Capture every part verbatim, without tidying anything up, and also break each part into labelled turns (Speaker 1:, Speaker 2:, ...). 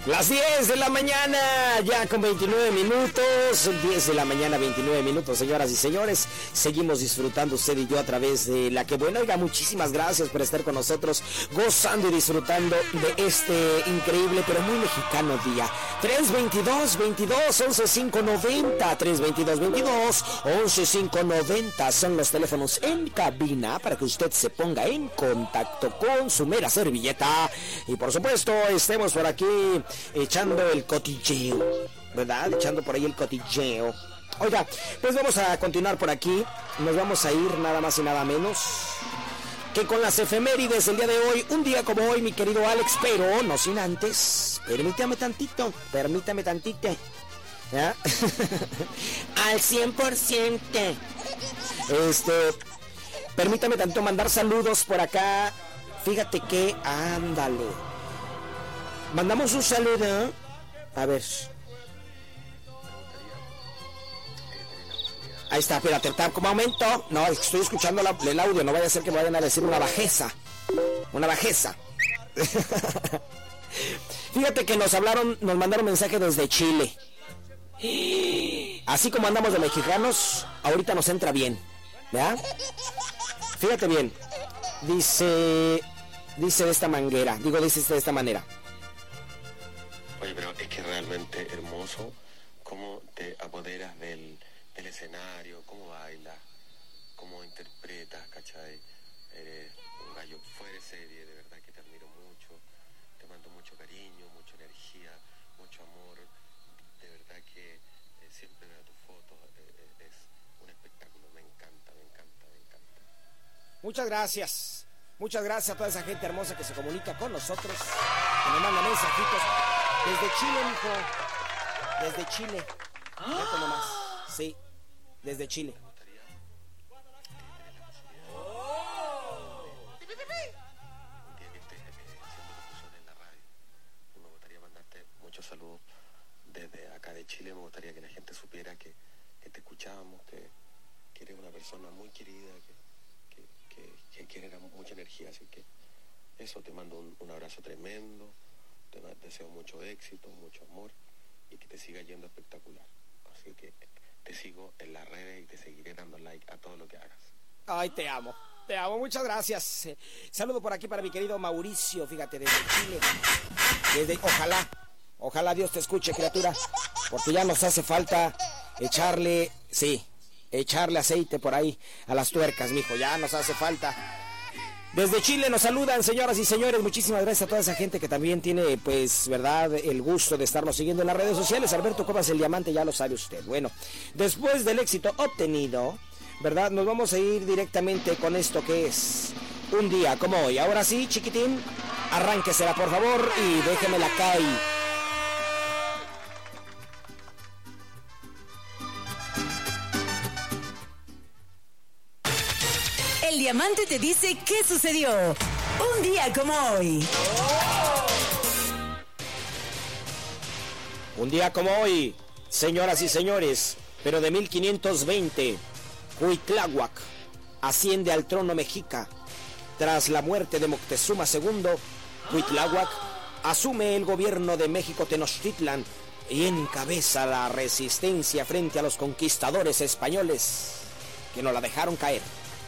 Speaker 1: Las diez de la mañana, ya con veintinueve minutos, diez de la mañana, veintinueve minutos, señoras y señores. Seguimos disfrutando usted y yo a través de La Que Buena. Oiga, muchísimas gracias por estar con nosotros, gozando y disfrutando de este increíble, pero muy mexicano día. tres veintidós, veintidós, once, cinco noventa, tres veintidós, veintidós, once, cinco noventa son los teléfonos en cabina para que usted se ponga en contacto con su mera servilleta. Y por supuesto, estemos por aquí echando el cotilleo, ¿verdad? Echando por ahí el cotilleo. Oiga, pues vamos a continuar por aquí. Nos vamos a ir nada más y nada menos que con las efemérides del día de hoy. Un día como hoy, mi querido Alex, pero no sin antes. Permítame tantito, permítame tantito. ¿Ya? Al cien por ciento. Este, permítame tanto mandar saludos por acá. Fíjate que, ándale. Mandamos un saludo. A ver. Ahí está, espérate, como aumento. No, estoy escuchando la, el audio. No vaya a ser que me vayan a decir una bajeza. Una bajeza. Fíjate que nos hablaron, nos mandaron mensaje desde Chile. Así como andamos de mexicanos, ahorita nos entra bien, ¿verdad? Fíjate bien. Dice, dice de esta manguera, digo, dice de esta manera.
Speaker 2: Oye, pero es que realmente hermoso cómo te apoderas del, del escenario, cómo bailas, cómo interpretas, ¿cachai? Eres un gallo fuera de serie, de verdad que te admiro mucho, te mando mucho cariño, mucha energía, mucho amor, de verdad que eh, siempre veo tus fotos, eh, es un espectáculo, me encanta, me encanta, me encanta.
Speaker 1: Muchas gracias, muchas gracias a toda esa gente hermosa que se comunica con nosotros, que nos manda mensajitos. Desde Chile, mijo. Desde Chile. Fíjate nomás. Sí, desde Chile.
Speaker 2: Me gustaría eh, tener la posibilidad de, un día que estés eh, siendo locutor en la radio. Y me gustaría mandarte muchos saludos desde acá de Chile. Me gustaría que la gente supiera que, que te escuchábamos, que, que eres una persona muy querida, que, que, que, que genera mucha energía. Así que eso, te mando un, un abrazo tremendo. Te deseo mucho éxito, mucho amor y que te siga yendo espectacular. Así que te sigo en las redes y te seguiré dando like a todo lo que hagas.
Speaker 1: Ay, te amo, te amo, muchas gracias. Eh, saludo por aquí para mi querido Mauricio, fíjate, desde Chile. Desde, ojalá, ojalá Dios te escuche, criatura, porque ya nos hace falta echarle, sí, echarle aceite por ahí a las tuercas, mijo, ya nos hace falta. Desde Chile nos saludan, señoras y señores. Muchísimas gracias a toda esa gente que también tiene, pues, verdad, el gusto de estarnos siguiendo en las redes sociales. Alberto Cuevas, el diamante, ya lo sabe usted. Bueno, después del éxito obtenido, verdad, nos vamos a ir directamente con esto que es un día como hoy. Ahora sí, chiquitín, arránquesela, por favor, y déjemela caer.
Speaker 3: El diamante te dice qué sucedió un día como hoy.
Speaker 1: Un día como hoy, señoras y señores, pero de mil quinientos veinte, Cuitláhuac asciende al trono mexica. Tras la muerte de Moctezuma segundo, Cuitláhuac asume el gobierno de México Tenochtitlan y encabeza la resistencia frente a los conquistadores españoles que no la dejaron caer.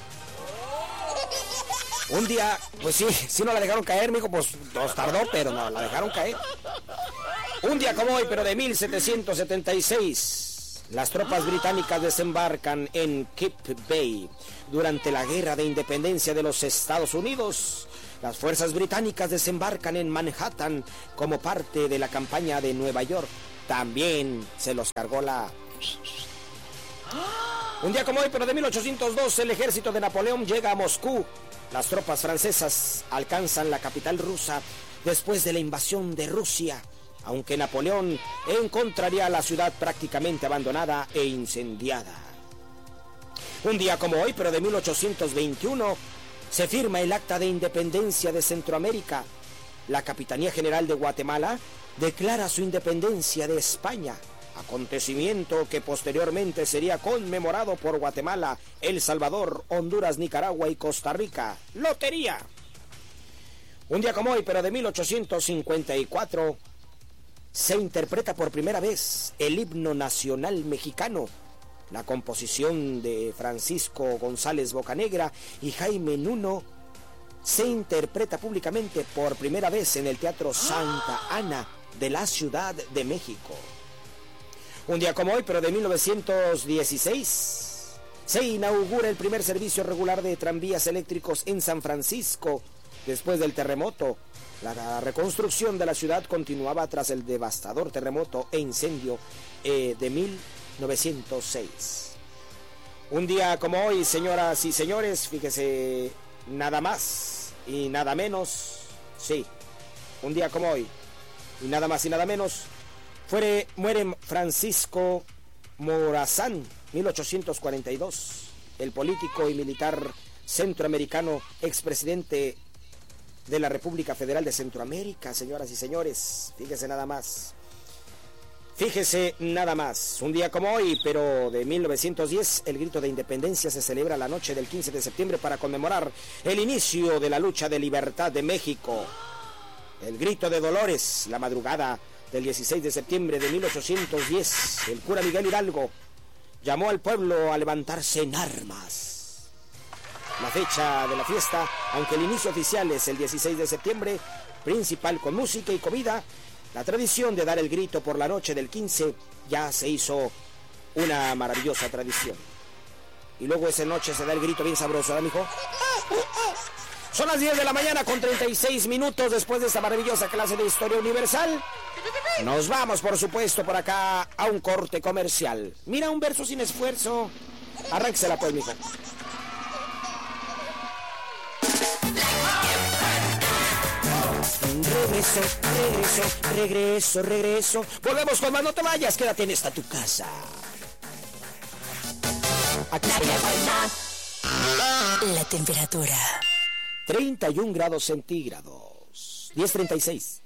Speaker 1: Un día, pues sí, sí no la dejaron caer, mijo, pues nos tardó, pero no la dejaron caer. Un día como hoy, pero de mil setecientos setenta y seis, las tropas británicas desembarcan en Cape Bay. Durante la Guerra de Independencia de los Estados Unidos, las fuerzas británicas desembarcan en Manhattan como parte de la campaña de Nueva York. También se los cargó la... Un día como hoy, pero de mil ochocientos dos, el ejército de Napoleón llega a Moscú. Las tropas francesas alcanzan la capital rusa después de la invasión de Rusia, aunque Napoleón encontraría la ciudad prácticamente abandonada e incendiada. Un día como hoy, pero de mil ochocientos veintiuno, se firma el Acta de Independencia de Centroamérica. La Capitanía General de Guatemala declara su independencia de España, acontecimiento que posteriormente sería conmemorado por Guatemala, El Salvador, Honduras, Nicaragua y Costa Rica. ¡Lotería! Un día como hoy, pero de mil ochocientos cincuenta y cuatro, se interpreta por primera vez el himno nacional mexicano. La composición de Francisco González Bocanegra y Jaime Nuno se interpreta públicamente por primera vez en el Teatro Santa Ana de la Ciudad de México. Un día como hoy, pero de mil novecientos dieciséis, se inaugura el primer servicio regular de tranvías eléctricos en San Francisco. Después del terremoto, la reconstrucción de la ciudad continuaba tras el devastador terremoto e incendio eh, de mil novecientos seis. Un día como hoy, señoras y señores, fíjese, nada más y nada menos, sí, un día como hoy, y nada más y nada menos, fuere, muere Francisco Morazán, mil ochocientos cuarenta y dos, el político y militar centroamericano, expresidente de la República Federal de Centroamérica, señoras y señores, fíjese nada más. Fíjese nada más, un día como hoy, pero de mil novecientos diez, el grito de independencia se celebra la noche del quince de septiembre para conmemorar el inicio de la lucha de libertad de México. El grito de Dolores, la madrugada del dieciséis de septiembre de mil ochocientos diez, el cura Miguel Hidalgo llamó al pueblo a levantarse en armas. La fecha de la fiesta, aunque el inicio oficial es el dieciséis de septiembre, principal con música y comida, la tradición de dar el grito por la noche del quince ya se hizo una maravillosa tradición. Y luego esa noche se da el grito bien sabroso, ¿verdad, mijo? Son las diez de la mañana con treinta y seis minutos después de esta maravillosa clase de historia universal. Nos vamos, por supuesto, por acá a un corte comercial. Mira, un verso sin esfuerzo. Arránquesela pues, mijo. Regreso, regreso, regreso, regreso. Volvemos con más, no te vayas, quédate en esta tu casa. Aquí está
Speaker 3: la temperatura.
Speaker 1: treinta y un grados centígrados. diez treinta y seis.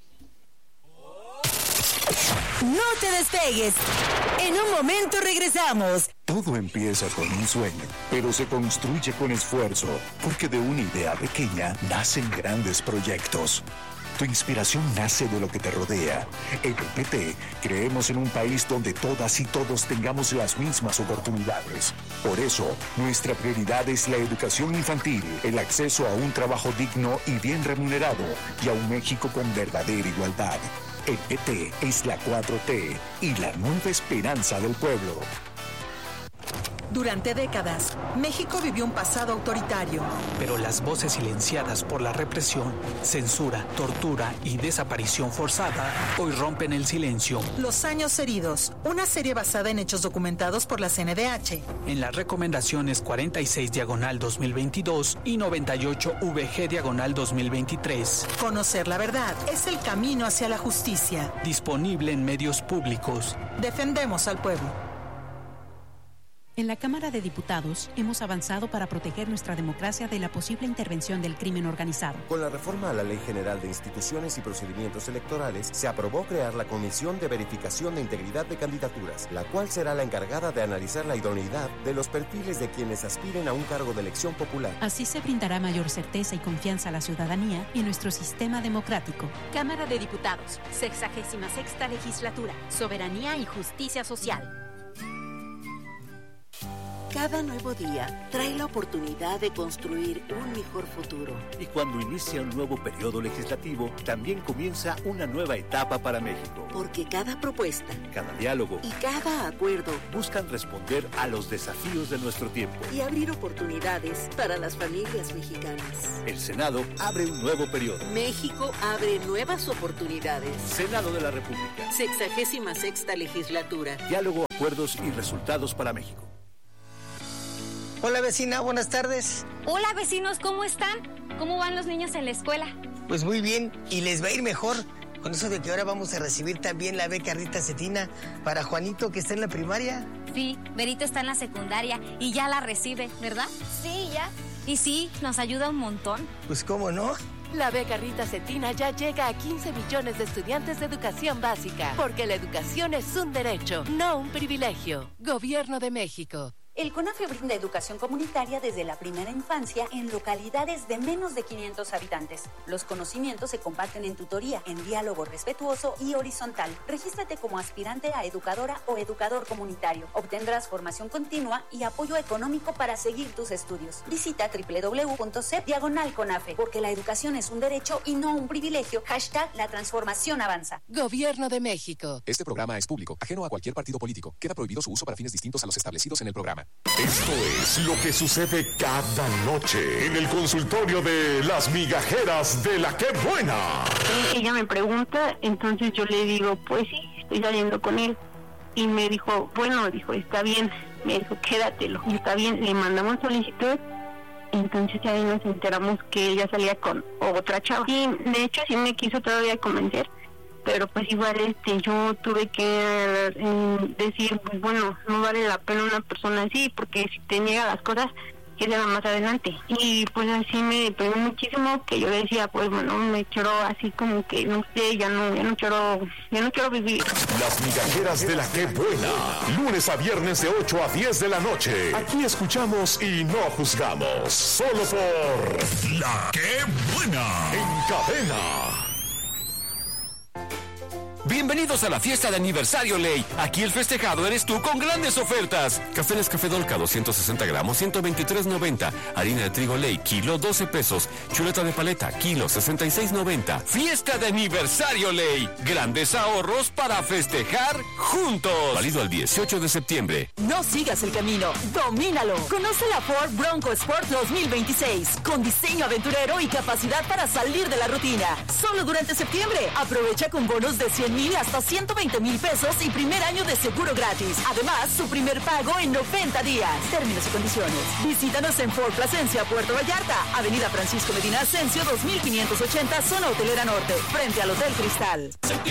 Speaker 3: No te despegues. En un momento regresamos.
Speaker 4: Todo empieza con un sueño, pero se construye con esfuerzo, porque de una idea pequeña nacen grandes proyectos. Tu inspiración nace de lo que te rodea. En el P T creemos en un país donde todas y todos tengamos las mismas oportunidades. Por eso, nuestra prioridad es la educación infantil, el acceso a un trabajo digno y bien remunerado, y a un México con verdadera igualdad. El P T es la cuatro T y la nueva esperanza del pueblo.
Speaker 5: Durante décadas, México vivió un pasado autoritario.
Speaker 6: Pero las voces silenciadas por la represión, censura, tortura y desaparición forzada hoy rompen el silencio.
Speaker 5: Los años heridos, una serie basada en hechos documentados por la C N D H.
Speaker 6: En las recomendaciones cuarenta y seis diagonal dos mil veintidós y noventa y ocho V G diagonal dos mil veintitrés.
Speaker 5: Conocer la verdad es el camino hacia la justicia.
Speaker 6: Disponible en medios públicos.
Speaker 5: Defendemos al pueblo.
Speaker 7: En la Cámara de Diputados hemos avanzado para proteger nuestra democracia de la posible intervención del crimen organizado.
Speaker 8: Con la reforma a la Ley General de Instituciones y Procedimientos Electorales, se aprobó crear la Comisión de Verificación de Integridad de Candidaturas, la cual será la encargada de analizar la idoneidad de los perfiles de quienes aspiren a un cargo de elección popular.
Speaker 7: Así se brindará mayor certeza y confianza a la ciudadanía y nuestro sistema democrático.
Speaker 9: Cámara de Diputados, sexagésima sexta legislatura, soberanía y justicia social.
Speaker 10: Cada nuevo día trae la oportunidad de construir un mejor futuro.
Speaker 11: Y cuando inicia un nuevo periodo legislativo, también comienza una nueva etapa para México.
Speaker 10: Porque cada propuesta,
Speaker 11: cada diálogo
Speaker 10: y cada acuerdo
Speaker 11: buscan responder a los desafíos de nuestro tiempo
Speaker 10: y abrir oportunidades para las familias mexicanas.
Speaker 11: El Senado abre un nuevo periodo.
Speaker 10: México abre nuevas oportunidades.
Speaker 11: Senado de la República.
Speaker 10: Sexagésima sexta legislatura.
Speaker 11: Diálogo, acuerdos y resultados para México.
Speaker 12: Hola vecina, buenas tardes.
Speaker 13: Hola vecinos, ¿cómo están? ¿Cómo van los niños en la escuela?
Speaker 12: Pues muy bien, y les va a ir mejor con eso de que ahora vamos a recibir también la beca Rita Cetina para Juanito, que está en la primaria.
Speaker 13: Sí, Berito está en la secundaria y ya la recibe, ¿verdad?
Speaker 14: Sí, ya.
Speaker 13: Y sí, nos ayuda un montón.
Speaker 12: Pues cómo no.
Speaker 15: La beca Rita Cetina ya llega a quince millones de estudiantes de educación básica, porque la educación es un derecho, no un privilegio. Gobierno de México.
Speaker 14: El CONAFE brinda educación comunitaria desde la primera infancia en localidades de menos de quinientos habitantes. Los conocimientos se comparten en tutoría, en diálogo respetuoso y horizontal. Regístrate como aspirante a educadora o educador comunitario. Obtendrás formación continua y apoyo económico para seguir tus estudios. Visita doble u doble u doble u punto c e p diagonal CONAFE, porque la educación es un derecho y no un privilegio. Hashtag la transformación avanza.
Speaker 15: Gobierno de México.
Speaker 16: Este programa es público, ajeno a cualquier partido político. Queda prohibido su uso para fines distintos a los establecidos en el programa.
Speaker 17: Esto es lo que sucede cada noche en el consultorio de las migajeras de la que buena.
Speaker 18: Ella me pregunta, entonces yo le digo, pues sí, estoy saliendo con él. Y me dijo, bueno, dijo, está bien. Me dijo, quédatelo. Y está bien, le mandamos solicitud. Entonces ahí nos enteramos que ella salía con otra chava. Y de hecho sí me quiso todavía convencer. Pero pues igual este yo tuve que eh, decir, pues bueno, no vale la pena una persona así, porque si te niega las cosas, que le va más adelante. Y pues así me pegó muchísimo, que yo decía, pues bueno, me quiero así como que, no sé, ya no, ya no quiero, ya no quiero vivir.
Speaker 17: Las migajeras de la que buena, lunes a viernes de ocho a diez de la noche. Aquí escuchamos y no juzgamos, solo por La que buena, en Cadena.
Speaker 19: Bienvenidos a la fiesta de aniversario Ley. Aquí el festejado eres tú con grandes ofertas. Café Nescafé Dolca doscientos sesenta gramos, ciento veintitrés noventa. Harina de trigo Ley, kilo doce pesos. Chuleta de paleta, kilo sesenta y seis noventa. Fiesta de aniversario Ley. Grandes ahorros para festejar juntos. Válido al dieciocho de septiembre.
Speaker 3: No sigas el camino, domínalo. Conoce la Ford Bronco Sport dos mil veintiséis, con diseño aventurero y capacidad para salir de la rutina. Solo durante septiembre. Aprovecha con bonos de cien mil hasta ciento veinte mil pesos y primer año de seguro gratis. Además, su primer pago en noventa días. Términos y condiciones. Visítanos en Ford Plasencia, Puerto Vallarta, Avenida Francisco Medina Ascencio dos mil quinientos ochenta, zona hotelera norte, frente al Hotel Cristal.